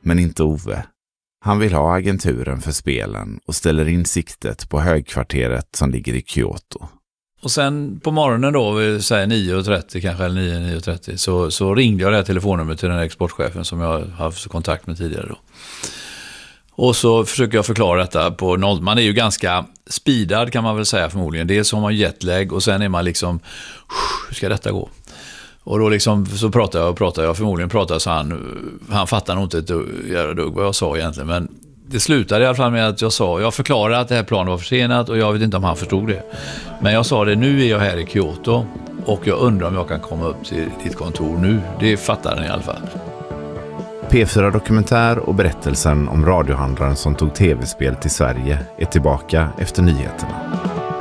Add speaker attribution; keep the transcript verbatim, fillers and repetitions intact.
Speaker 1: men inte Ove. Han vill ha agenturen för spelen och ställer in siktet på högkvarteret som ligger i Kyoto.
Speaker 2: Och sen på morgonen då, vi säger nio och trettio kanske, eller nio, nio och trettio, så, så ringde jag det här telefonnumret till den här exportchefen som jag har haft kontakt med tidigare då. Och så försöker jag förklara detta på noll. Man är ju ganska speedad kan man väl säga förmodligen. Dels har man jetlag och sen är man liksom, hur ska detta gå? Och då liksom så pratar jag och pratar jag, förmodligen pratar så han, han fattar nog inte ett dugg, dugg vad jag sa egentligen, men det slutade i alla fall med att jag sa, jag förklarade att det här planet var försenat och jag vet inte om han förstod det. Men jag sa det, nu är jag här i Kyoto och jag undrar om jag kan komma upp till ditt kontor nu. Det fattar han i alla fall.
Speaker 1: P fyra Dokumentär och berättelsen om radiohandlaren som tog tv-spel till Sverige är tillbaka efter nyheterna.